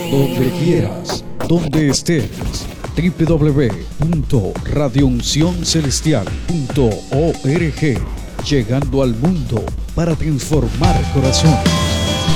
donde quieras, donde estés. www.radiouncioncelestial.org, llegando al mundo para transformar corazón.